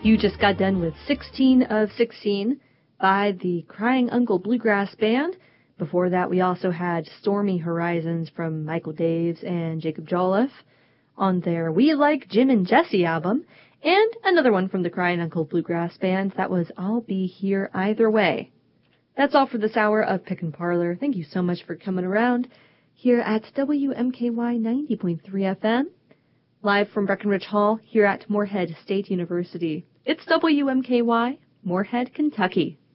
You just got done with 16 of 16 by the Crying Uncle Bluegrass Band. Before that, we also had Stormy Horizons from Michael Daves and Jacob Jolliffe on their We Like Jim and Jesse album, and another one from the Crying Uncle Bluegrass Band. That was I'll Be Here Either Way. That's all for this hour of Pick and Parlor. Thank you so much for coming around here at WMKY 90.3 FM, live from Breckenridge Hall here at Moorhead State University. It's WMKY, Moorhead, Kentucky.